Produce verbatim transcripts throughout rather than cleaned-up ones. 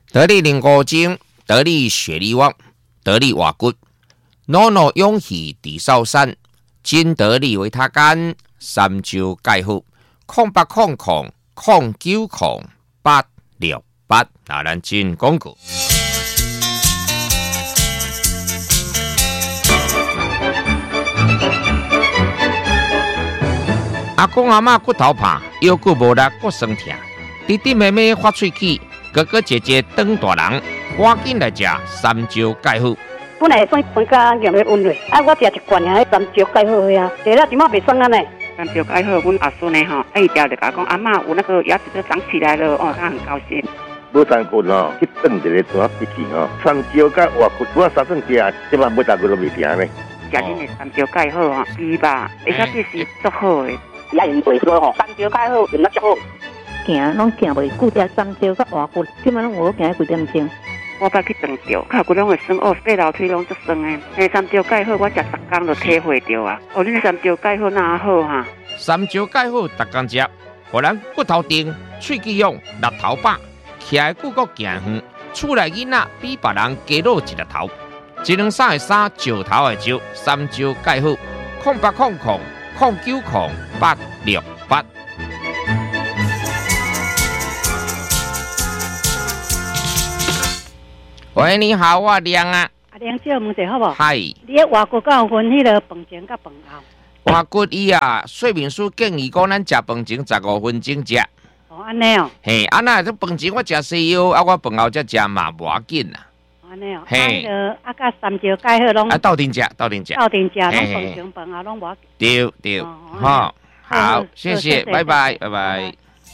得力零五精，得力雪力旺，得力瓦骨，诺诺勇气地少山，金得力维他干，三周钙护，空八空空空九空八六八，那咱进广告。阿公阿嬷骨头怕，腰骨无力，骨酸痛，弟弟妹妹发喙齿，哥哥姐姐长大人，赶紧来食三招钙护。 本来算分家用的温瑞，啊，我食一罐啊，三招钙护呀，食了怎么袂酸啊呢？ 三招钙护，阮阿孙呢吼，哎，一条就甲讲阿嬷有那个牙齿都长起来了，哦，他很高兴。 无三棍吼，去炖一个怎笔记吼，三招甲活骨，我三顿食，即摆每大个都袂停呢。 食恁的三招钙护吼，猪吧，而且这是足好的。 也用袂说吼，三招钙好，用得足好。 行拢行袂久，只三招甲活骨，即摆拢有行几点钟。 我捌去长着，脚骨拢会酸，哦，爬楼梯拢足酸诶。诶，三招钙好，我食十工就体会着啊。哦，恁三招钙好哪好哈？ 三招钙好，逐工食，互咱骨头硬、喙齿勇、力头饱，徛诶骨骼行远，厝内囡仔比别人加露一粒头。一两三个三，石头的石，三招钙好，空八空空。空九空八六八。喂，你好，我亮啊。 阿亮姐，问者好无？ 嗨。 你迄外国敢有分迄个饭前甲饭后？ 外国伊啊，说明书建议讲，咱食饭前十五分钟食。 哦，安尼哦。 嘿，啊那这饭前我食西药，啊我饭后才食嘛，无要紧啦。 安尼哦。 嘿。 啊，啊，甲三招钙好拢。 啊，斗阵食，斗阵食。 斗阵食，拢饭前饭后拢无要紧。 对对，好，好，谢谢，拜拜，拜拜。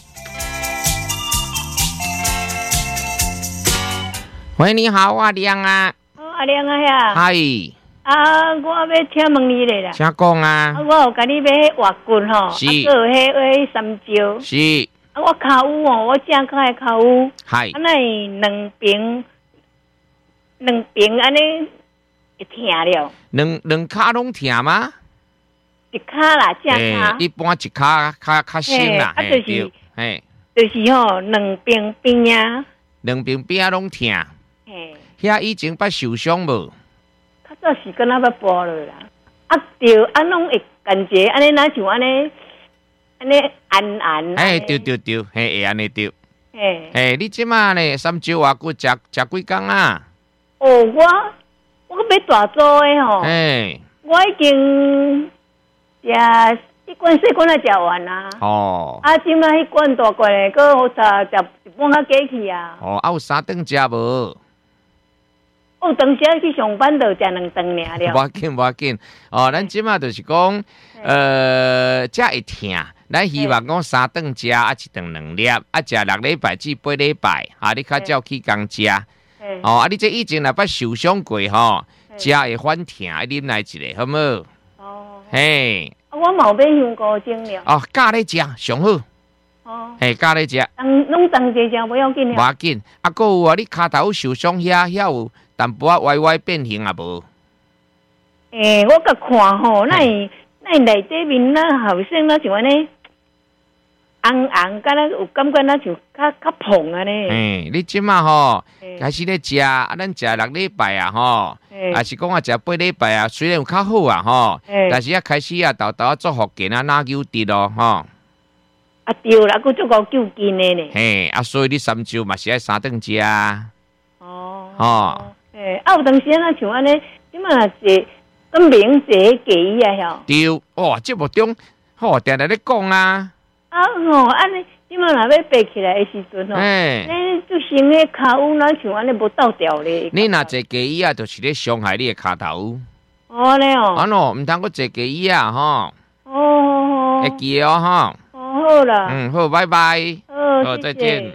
喂，你好，我亮啊。 哦，阿亮啊呀。 嗨。 啊，我要请问你咧啦。 请讲啊。 啊，我有甲你买迄活骨吼， 是。 啊，还有迄迄三招。 是。 啊，我脚有哦，我正脚的脚有。 嗨。 啊，那两边，两边安尼会疼了。 两两骹拢疼吗？ 一骹啦，正骹。 一般一骹较较深啦， 啊，就是， 嘿， 就是吼，两边边啊。 两边边拢疼。 嘿。 遐以前捌受伤无？ 较早是敢若捌剥落啦。啊，对，啊，拢会感觉安尼，哪像安尼，安尼按按。 哎，对对对，嘿，会安尼对。 嘿。 哎，你即马呢？三招外骨食食几工啊？ 哦，我我要大做的吼。 哎。 我已经食一罐四罐仔食完啦。 哦。 啊，即摆迄罐大罐的，搁好食食一半仔过去啊。 哦，啊有三顿食无？ 哦，当时去上班就食两顿尔了。 无要紧，无要紧。哦，咱即马就是讲，呃，才会疼。咱希望讲三顿食，啊一顿两粒，啊食六礼拜至八礼拜，啊你较照起工食。哦，啊你这以前若捌受伤过吼，食会反疼，爱啉来一个，好无？哦。嘿。 啊，我嘛有买香菇精了。 哦，加咧食上好。 哦。 嘿，加咧食。 当拢当地食不要紧。 无要紧，啊，搁有啊，你骹头受伤遐遐有。淡薄仔歪歪变形啊无？ 诶、欸，我甲看吼，那那内底面那好像那像安尼红红，敢若有感觉那像较较碰安尼。 诶，你即马吼开始咧食，啊，咱食六礼拜啊吼，还是讲啊食八礼拜啊，虽然有较好啊吼，但是啊开始啊豆豆啊做福建啊哪有滴咯吼。 啊对啦，佮足够救筋的呢。 嘿，啊所以你三招嘛是爱三顿食啊。哦。吼。 诶，啊，有当时啊，像安尼，即马是跟明节给伊啊，晓。 对，哇，节目中吼，定定咧讲啊。 啊吼，安尼，即马若要爬起来的时阵吼，诶，就先迄骹有哪像安尼无倒掉咧。 你若坐机椅啊，就是咧伤害你的骹头。 哦咧哦。 啊喏，唔通搁坐机椅啊，吼。 哦哦。 会记哦，吼。 哦，好啦。 嗯，好，拜拜。 好， 再见。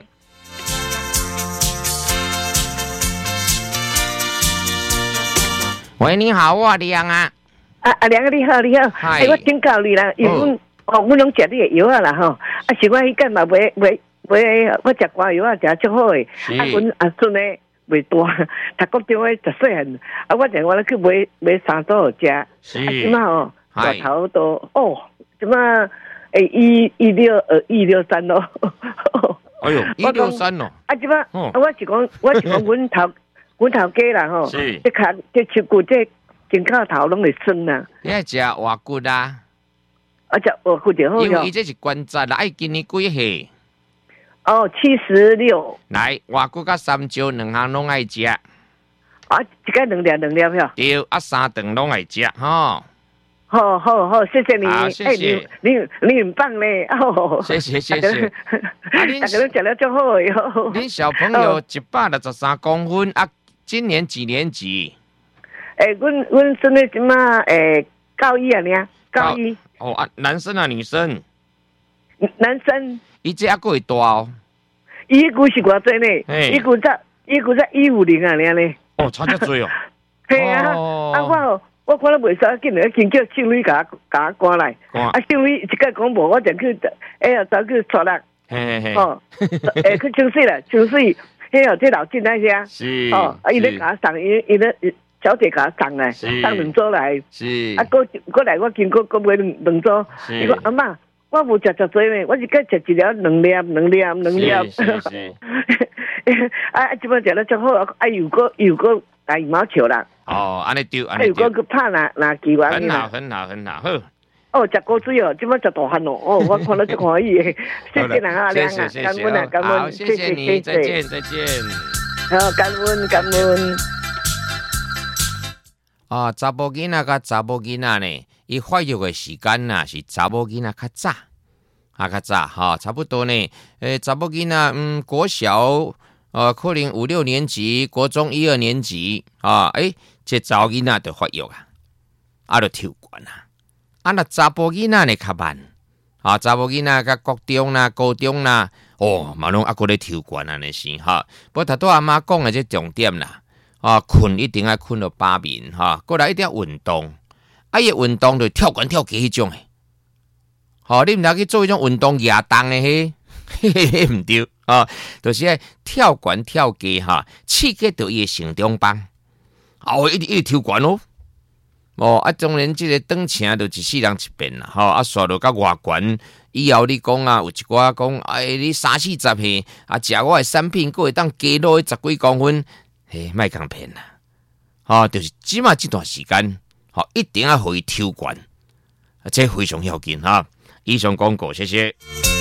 喂，你好，我亮啊。 啊啊，亮你好，你好。哎，我请教你啦，因为哦，我拢食你的药啊啦吼。啊，是我迄间嘛买买买，我食瓜药啊，食足好诶。啊，阮阿孙诶袂大，读高中诶十细汉。啊，我定我咧去买买三组食。是。啊，即马吼大头都哦，即马诶一一六二一六三咯。 哎呦，一六三哦。 啊，即摆我是讲，我是讲，阮头阮头家啦吼， 是， 即骹即手骨即肩胛头拢会酸啦。 你爱食活骨啊？ 啊，食活骨就好因为伊这是关节啦，爱今年几岁？ 哦，七十六。 来，活骨甲三椒两项拢爱食。 啊，一个两粒两粒票。 对，啊三顿拢爱食吼。 好好好，谢谢你， 好，谢谢。 欸、你你你很棒嘞，哦， 谢谢谢谢。 啊，大家都讲了就好哟。 恁小朋友一百六十三公分啊，今年几年级？ 诶、欸，阮阮孙女即马诶高一啊，呢高一。 哦啊，男生啊，女生？ 男生。 伊这还佫会大哦。 伊估是偌济呢？伊估才伊估才一五零啊，呢呢。 哦，差遮多哦。 系啊，哦、啊我。我看了袂使，紧来紧叫秀女甲甲赶来。啊，秀女一个讲无，我就去，哎呀，走去撮啦。 嘿嘿嘿。 哦，诶，去清水啦，清水，嘿哦，这老进那些。 是。 哦，啊，伊咧甲送，伊伊咧小姐甲送来，送两组来。 是。 啊，过过来，我经过过买两两组。伊讲阿嬷，我无食食多呢，我是该食一粒两粒两粒两粒。 是是。 啊，即摆食了足好，啊，又过又过打羽毛球啦。 哦，安尼丢，安尼丢。哎，我去拍那那球啊！ 很好，很好，很好，好。 哦，食果水哦，即摆食大汉哦，哦，我看到就欢喜。谢谢人啊，亮啊，感恩啊，感恩。 好，谢谢你，再见，再见。 好，感恩，感恩。 啊，查甫囡仔甲查某囡仔呢，伊发育的时间呐是查某囡仔较早，啊较早哈，差不多呢。诶，查某囡仔嗯，国小。呃，可能五六年级、国中一二年级啊，诶、欸，这查某囡仔就发育啊，啊，就跳悬啊。啊，那查甫囡仔呢较慢啊，查某囡仔甲国中啦、高中啦，哦，嘛拢啊个咧跳悬安尼是哈。不过头拄阿妈讲的这重点啦，啊，困一定要困到八眠哈，过来一定要运动，啊，伊运动就跳悬跳低迄种诶。好、哦，你毋通去做迄种运动亚当的嘿，嘿嘿嘿，毋对。啊，就是跳悬跳低哈，刺激到伊嘅成长棒，哦，一直一直跳悬哦，哦，啊，当然即个长程就一世人一遍啦，吼、哦，啊，刷到甲外悬，以後你講啊，有一寡講，哎，你三四十歲啊，食我嘅產品，佫會當加落去十幾公分，嘿，莫講騙啦，哦，就是起碼這段時間，哦，一定要互伊跳懸，這非常要緊哈。以上廣告，謝謝。